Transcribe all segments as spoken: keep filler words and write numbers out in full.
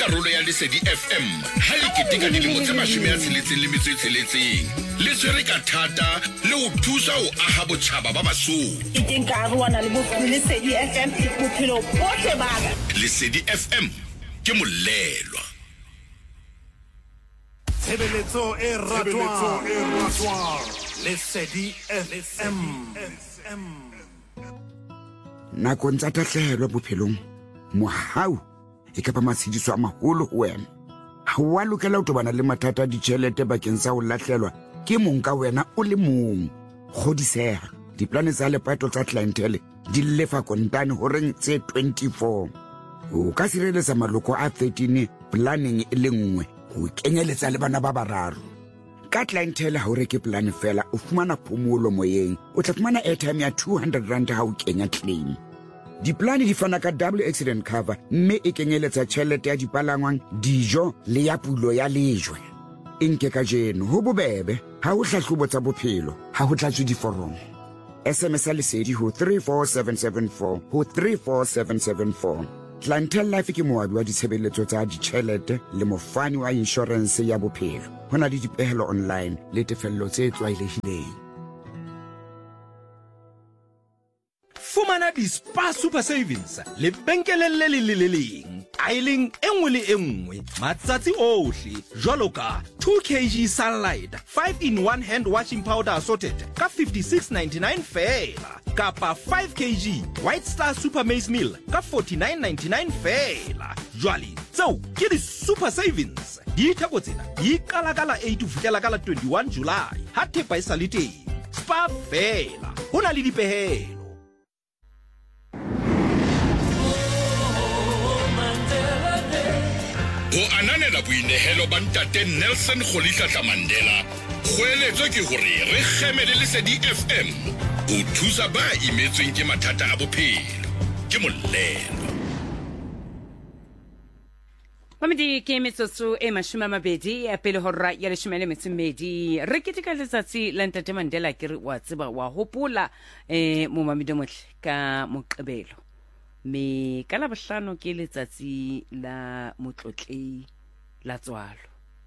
karolo ya Lesedi F M ha le keteka dilemo tse mashome a tsheletseng le metso e tsheletseng le tshwere ka thata le ho thusa ho aha botjhaba ba Basotho. Ke teng ka arwana le bophelo Lesedi F M bophelo bohle ba ka. Lesedi F M ke molelwa. Tshebeletso e ratwang e ratwang Lesedi F M. Nakong tsa tahlehelo bophelong mohau e ka ba matshidiso a maholo ho wena. Ha wa lokela ho tobana le mathata a ditjhelete bakeng sa ho lahlelwa ke mong ka wena o le mong. Kgodiseha diplane tsa lepato tsa clientele di lefa kontane ho reng tse twenty-four. O ka sireletsa maloko a thirteen planning e le nngwe ho kenyeletsa le bana ba bararo. Ka clientele ha o reke plan fela o fumana phomolo moyeng, o tla fumana airtime ya two hundred rand ha o kenya claim. Diplane di fana ka double accident cover mme e kenyeletsa tjhelete ya dipalangwang, dijo le ya pulo ya lejwe. Inke ka jeno ho bobebe ha o hlahlobo tsa bophelo ha ho tlatswe diforomo. S M S Lesedi ho three four seven seven four ho three four seven seven four. Clientele Life ke moabi wa ditshebeletso tsa ditjhelete le mofani wa insurance ya bophelo. Hona le dipehelo online le tefello tse tlwaelehileng. Fumana di Spa Super Savings le benkelele le le le leng ailing enngwe le enngwe matsatsi ohle jwalo ka two kilograms Sunlight five in one hand washing powder assorted ka fifty-six ninety-nine fela kapa five kilograms White Star Super Maize Meal ka forty-nine ninety-nine fela. Jwale tseo ke di Super Savings di theko tsena di qala ka la eight to fihlela ka la twenty-one July ha thepa e sa le teng. Spa fela hona le dipehelo. Ho ananela boinehelo ba ntate Nelson Rolihlahla Mandela kgoeletso ke hore re kgemele Lesedi F M ho thusa ba imetsweng ke mathata a bophelo ke molelo. Mamedi ke metsotso e mashome a mabedi ya pele hora ya leshome le metso e mmedi re keteka letsatsi la ntate Mandela ke re wa tseba wa hopola eh mo Mamedi motle ka Moqebelo. Me ka la bohlano ke letsatsi la motlotlehi la tswalo.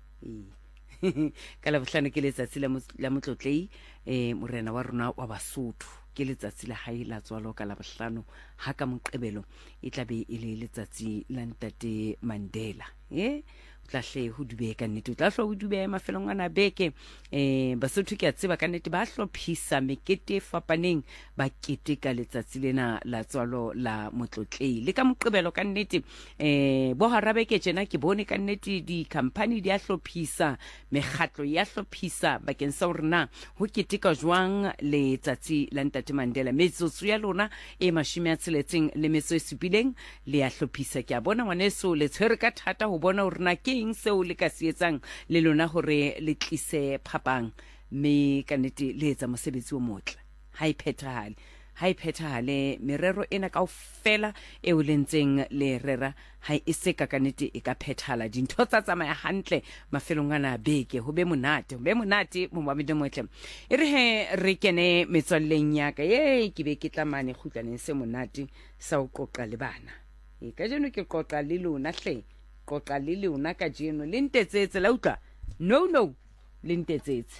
Ka la bohlano ke letsatsi la motlotlehi eh morena wa rona wa Basotho ke letsatsi la hae la tswalo ka la bohlano ha ka Moqebelo e tla be e le letsatsi la ntate Mandela. Eh tlahle ho dube ka nnete tla hlo ho dube mafelong ana beke eh Basotho ke a tseba ka nnete ba hlophisa mekete fapaneng ba keteka letsatsi lena la tswalo la motlotlehi le ka Moqebelo ka nnete eh bo harabe ke tjena ke bone ka nnete di company di a hlophisa mekgatlo ya hlophisa bakeng sa rena ho keteka jwang letsatsi la ntate Mandela. Metsotso ya lona e mashome a tsheletseng le metso e supileng le ya hlophisa ke a bona ngwaneso le tshwere ka thata ho bona hore na ke eng seo le ka se etsang le lona hore le tlise phapang me ka nnete le etsa mosebetsi o motle ha iphethahale ha iphethahale merero ena kaofela e o lentseng le rera ha e se ka ka nnete e ka phethala dintho tsa tsamaya hantle mafelong ana beke ho be monate ho be monate mo Mamedi motle e re he re kene metswalleng ya ka ye ke be ke tlamane khutlaneng se monate sa o qoqa le bana e ka jeno ke qoqa le lona hle qoqa le lona ka jeno le ntetsetse la utla no no le ntetsetse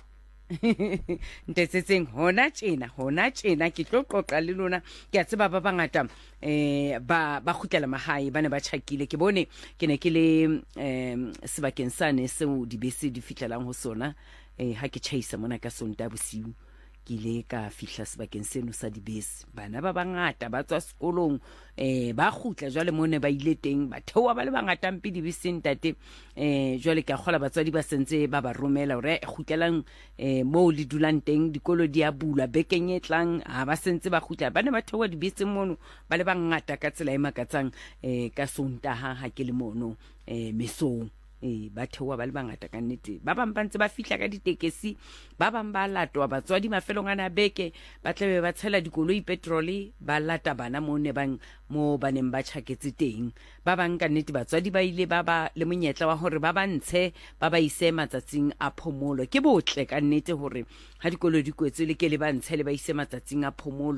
ntetsetseng hona tjena hona tjena ke tlo qoqa le lona ke a tseba ba bangata eh ba ba khutlela mahae bana ba tjhakile ke bone ke ne ke le em sebakeng sane seo dibese di fitlelang ho sona eh ha ke tjhaisa mona ka Sonta bosiu ke ile ka fihla sebakeng seno sa dibese bana ba bangata ba tswa sekolong eh ba khutla jwale mone ba ile teng ba theoa ba le bangata mpi dibeseng tate eh jwale ke a kgola batswadi ba sentse ba ba romela hore e khutlelang eh mo le dulang teng dikolo di a bula bekeng e tlang ha ba sentse ba khutla bana ba theoa dibeseng mono ba le bangata ka tsela e makatsang eh ka Sonta ha ha ke le mono eh mesong eh ba theoa ba le bangata ka nnete ba bang ba ntse ba fihla ka ditekesi ba bang ba latwa batswadi mafelong ana beke ba tlabe ba tshela dikoloi petrol ba lata bana mo ne bang mo baneng ba tjhaketse teng ba bang ka nnete batswadi ba ile ba ba le monyetla wa hore ba ba ntshe ba ba ise matsatsing a phomolo ke botle ka nnete hore ha dikoloi di kwetse le ke le ba ntshe le ba ise matsatsing a phomolo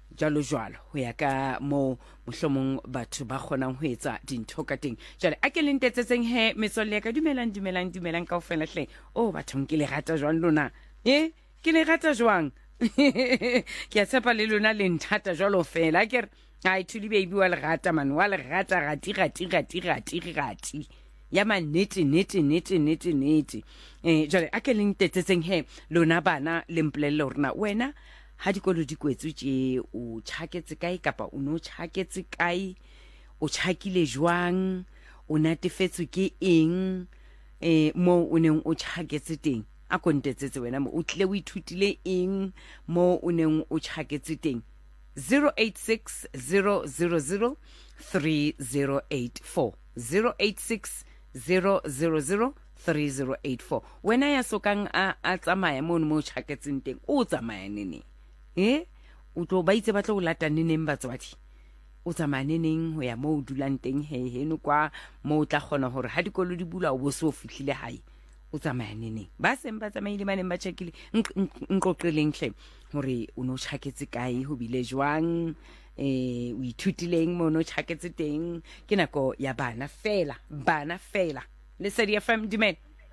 jalo jwalo ho ya ka mo mohlomong batho ba kgonang ho etsa dintho ka teng. Jale a ke leng tetsetseng he metswalle ka dumelang dumelang dumelang kaofela hle. Oh bathong ke le rata jwang lona. Eh ke le rata jwang. Ke a tshepa le lona le nthata jwalo fela ke re ai thuli baby wa le rata man wa le rata rati rati rati rati rati ya manete nete nete nete nete. Eh jale a ke leng tetsetseng he lona bana le mpolelle rona wena ha dikolo di kwetswe tje o tshaketse kae kapa o no tshaketse kae o tshakile jwang o natefetswe ke eng eh mo o neng o tshaketse teng a kontetsetse wena mo o tle o ithutile eng mo o neng o tshaketse teng. Zero eight six zero zero zero three zero eight four zero eight six zero zero zero three zero eight four. Wena ya sokang a a tsamaya mo mo tshaketseng teng o tsamaya nene eh o tlo ba itse ba tlo lata neneng batswadi o tsamaya neneng ho ya mo o dulang teng he he no kwa mo o tla khona hore ha dikolo di bula o bo so fihlile hae o tsamaya neneng ba seng ba tsamaile ba neng ba checkile nqoqeleng hle hore o no tshaketse kae ho bile jwang eh o ithutileng mo no tshaketse teng ke nako ya bana fela bana fela le Lesedi F M Dumela.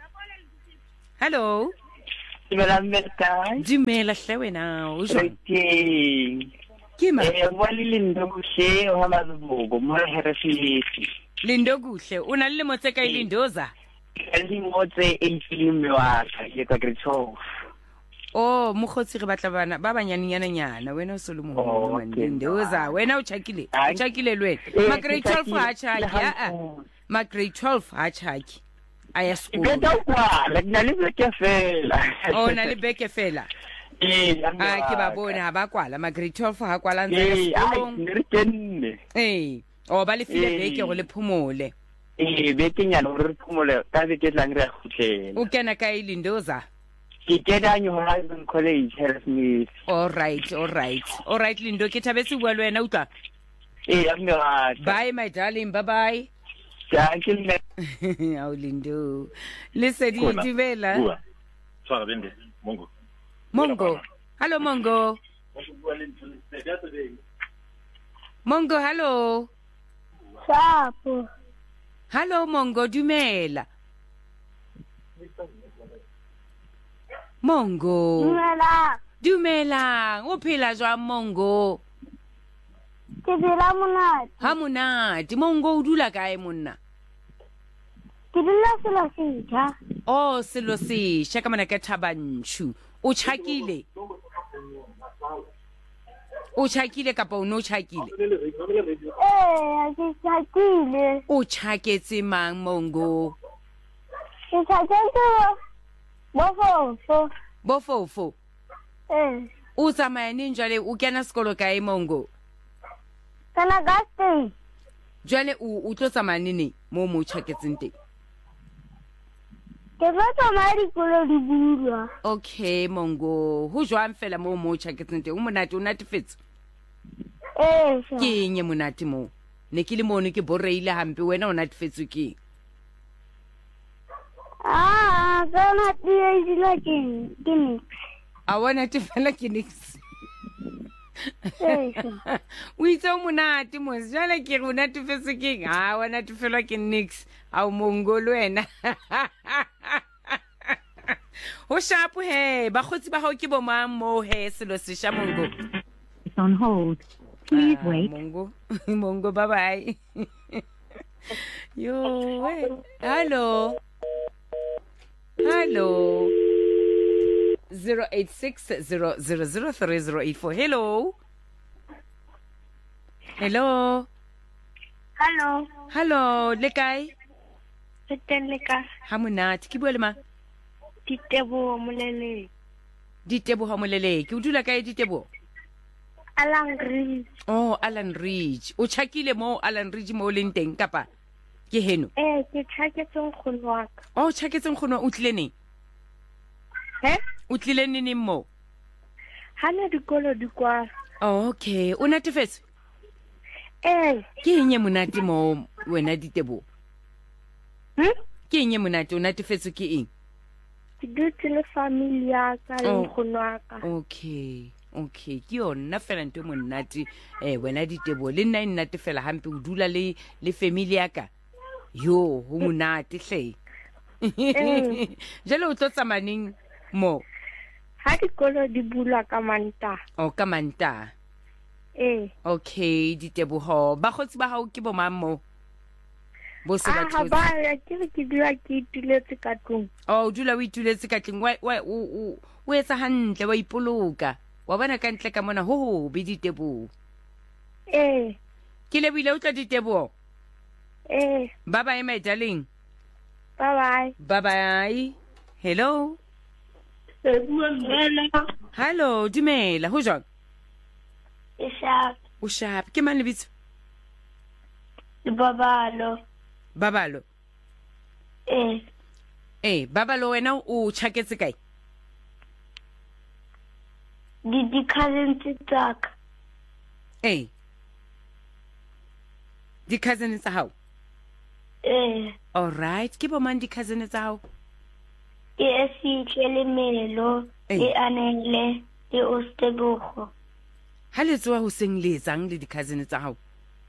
Hello Dumela Mmerkai. Dumela hle wena o jwang ke ma eh wa le Lindo kuhle o ha mazubugo mo Herefili Lindo kuhle o na le motse kae Lindoza le motse eighteen wa ka ke ka grade twelve. Oh mokgotsi re batla bana ba banyanyana nyana wena o solo mo Lindoza wena o tshakile o tshakile lwe ma grade twelve ha tshaki a ma grade twelve ha tshaki aya school Beta kwa la na le beke fela oh na le beke fela eh a ke ba bona ba kwala ma grade twelve ha kwala ntse eh ai re tenne eh o ba le file beke go le phomole eh beke nyana re phomole ka beke tlang re a khutlela o kena ka Lindoza ke kena nyo Horizon College Harrismith. All right all right all right Lindo ke thabetse bua le wena utla eh a mme bye my darling bye bye Thank you. Au Lindo. Lesedi Dumela. Bua. Tshwara bende. Mongo. Mongo. Hello Mongo. Mongo hello. Sapo. Hello Mongo Dumela. Mongo. Dumela. Dumela. O phela jwa Mongo. Ke dira monate. Ha monate Mongo o dula kae monna? Ke dula selo setsha. Oh selo setsha ka mana ka Thabantshu. O tshakile. O tshakile kapa o no tshakile? Eh, ke tshakile. O tshaketse mang Mongo? Ke tshaketse bofofo. Bofofo. Eh. O tsamaya neng jwale o kena sekolo kae Mongo? Kana gaste. Jwale o o tlo tsamaya neng mo mo tshaketseng teng? Ke tlo tsamaya dikolo di bulwa. Okay Mongo, ho jwang fela mo mo tshaketseng teng? O monate o natefetse? Eh. Ke eng monate mo? Ne ke le mono ke boreile hampe wena o natefetse ke? Ah, kana tie dila ke ke nix. A wana te fela ke nix. Eh. O itse o monate mo jwale ke re o natefetse ke ha wana te fela ke nix. Au Mongo le wena. Ho shapo he ba khotsi ba hao ke bo mang mo he selo se sha Mongo. It's on hold. Please Ah, wait. Mongo. Mongo bye bye. Yo, hey. Hello. Hello. zero eight six zero zero zero three zero eight four. Hello. Hello. Hello. Hello, le kae? Tsetele ka. Ha monate ke bua le mang? Ditebo molele. Ditebo ha molele. Ke o dula kae Ditebo? Alan Ridge. Oh, Alan Ridge. O tshakile mo Alan Ridge mo leng teng kapa ke heno? Eh, ke tshaketse nkgono wa ka. Oh, tshaketse nkgono o tlile neng? He? O tlile neng mo? Hana dikolo di kwa. Oh, okay. O natefetse? Eh. Ke eng e monate mo wena Ditebo? Hm? Ke eng e monate o natefetse ke eng? Ke dutse le family ya ka le Oh. nkgono wa ka. Okay. okay ke yona fela nto mo nnate eh wena Diteboho le nna nnate fela hampe o dula le le family ya ka yo ho monate hle jalo o tlo tsamaneng mo ha dikolo di bulwa ka Mantaha. o ka Mantaha eh okay Diteboho ba khotsi ba hao ke bo mammo bo se ba ah ba ya ke ke dula ke ituletse ka tlung oh dula o ituletse ka tlung wa wa o o etsa hantle wa ipoloka wa bona ka ntle ka mona ho ho be Diteboho eh ke le bile o tla Diteboho eh bye bye my darling bye bye bye bye hello hello hello dumela ho jwang Ishap o sharp ke man le bitso Babalo Babalo eh eh Babalo wena o tshaketse kae di di cousins tsaka eh di cousins tsa hao eh all right ke bo man di cousins tsa hao ke Esihle le Melo le Anele le Ostebogo ha le tsoa ho seng le etsang le di cousins tsa hao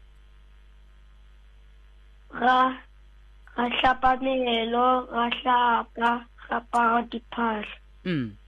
ra ra hlapa melo ra hlapa hlapa diphahlo mm